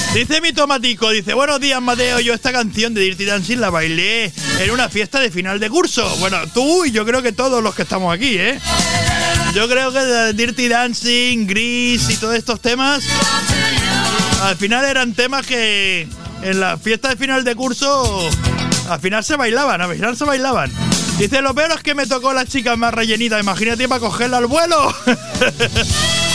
Dice mi tomatico, dice, buenos días Mateo, yo esta canción de Dirty Dancing la bailé en una fiesta de final de curso. Bueno, tú y yo creo que todos los que estamos aquí, ¿eh? Yo creo que Dirty Dancing, Grease y todos estos temas, al final eran temas que en la fiesta de final de curso, al final se bailaban. Dice, lo peor es que me tocó la chica más rellenita, imagínate para cogerla al vuelo.